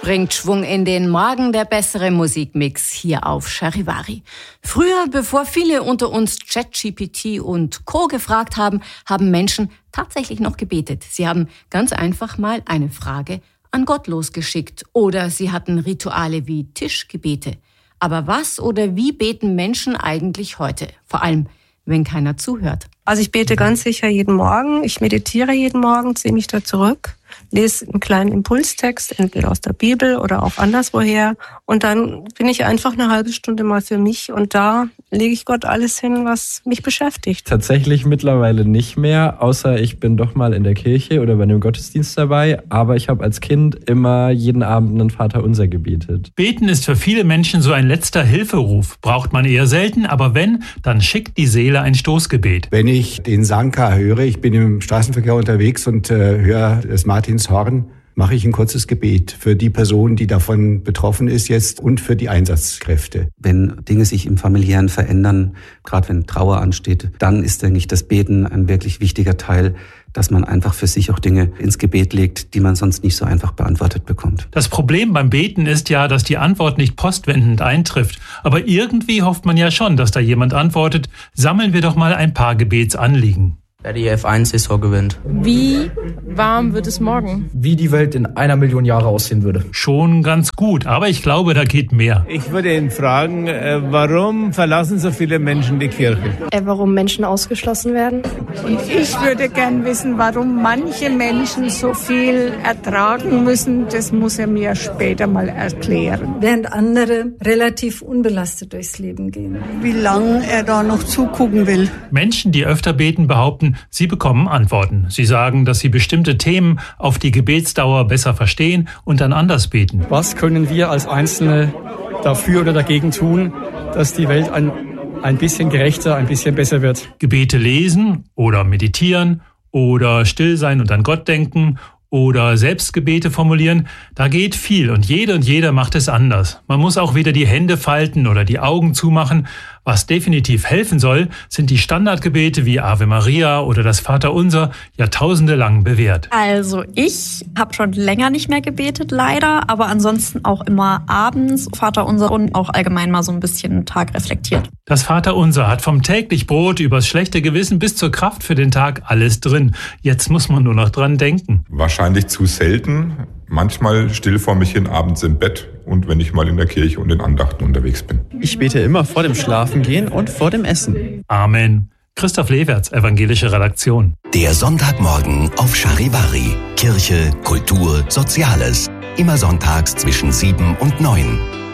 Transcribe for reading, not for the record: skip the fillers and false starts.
bringt Schwung in den Morgen, der bessere Musikmix hier auf Charivari. Früher, bevor viele unter uns ChatGPT und Co. gefragt haben, haben Menschen tatsächlich noch gebetet. Sie haben ganz einfach mal eine Frage an Gott losgeschickt oder sie hatten Rituale wie Tischgebete. Aber was oder wie beten Menschen eigentlich heute? Vor allem, wenn keiner zuhört. Also ich bete ganz sicher jeden Morgen. Ich meditiere jeden Morgen, ziehe mich da zurück, lese einen kleinen Impulstext, entweder aus der Bibel oder auch anderswoher. Und dann bin ich einfach eine halbe Stunde mal für mich und da lege ich Gott alles hin, was mich beschäftigt. Tatsächlich mittlerweile nicht mehr, außer ich bin doch mal in der Kirche oder bei einem Gottesdienst dabei. Aber ich habe als Kind immer jeden Abend einen Vaterunser gebetet. Beten ist für viele Menschen so ein letzter Hilferuf. Braucht man eher selten, aber wenn, dann schickt die Seele ein Stoßgebet. Wenn ich den Sanka höre, ich bin im Straßenverkehr unterwegs und höre das Martinshorn, mache ich ein kurzes Gebet für die Person, die davon betroffen ist jetzt und für die Einsatzkräfte. Wenn Dinge sich im Familiären verändern, gerade wenn Trauer ansteht, dann ist, denke ich, das Beten ein wirklich wichtiger Teil, dass man einfach für sich auch Dinge ins Gebet legt, die man sonst nicht so einfach beantwortet bekommt. Das Problem beim Beten ist ja, dass die Antwort nicht postwendend eintrifft. Aber irgendwie hofft man ja schon, dass da jemand antwortet, sammeln wir doch mal ein paar Gebetsanliegen. Wer die F1-Saison gewinnt. Wie warm wird es morgen? Wie die Welt in 1 Million Jahre aussehen würde. Schon ganz gut, aber ich glaube, da geht mehr. Ich würde ihn fragen, warum verlassen so viele Menschen die Kirche? Warum Menschen ausgeschlossen werden? Und ich würde gern wissen, warum manche Menschen so viel ertragen müssen. Das muss er mir später mal erklären. Während andere relativ unbelastet durchs Leben gehen. Wie lange er da noch zugucken will. Menschen, die öfter beten, behaupten, sie bekommen Antworten. Sie sagen, dass sie bestimmte Themen auf die Gebetsdauer besser verstehen und dann anders beten. Was können wir als Einzelne dafür oder dagegen tun, dass die Welt ein bisschen gerechter, ein bisschen besser wird? Gebete lesen oder meditieren oder still sein und an Gott denken oder Selbstgebete formulieren, da geht viel und jeder macht es anders. Man muss auch weder die Hände falten oder die Augen zumachen. Was definitiv helfen soll, sind die Standardgebete wie Ave Maria oder das Vaterunser, jahrtausendelang bewährt. Also ich habe schon länger nicht mehr gebetet, leider, aber ansonsten auch immer abends Vaterunser und auch allgemein mal so ein bisschen den Tag reflektiert. Das Vaterunser hat vom täglich Brot übers schlechte Gewissen bis zur Kraft für den Tag alles drin. Jetzt muss man nur noch dran denken. Wahrscheinlich zu selten. Manchmal still vor mich hin abends im Bett und wenn ich mal in der Kirche und in Andachten unterwegs bin. Ich bete immer vor dem Schlafengehen und vor dem Essen. Amen. Christoph Lewerts, Evangelische Redaktion. Der Sonntagmorgen auf Charivari. Kirche, Kultur, Soziales. Immer sonntags zwischen 7 und 9.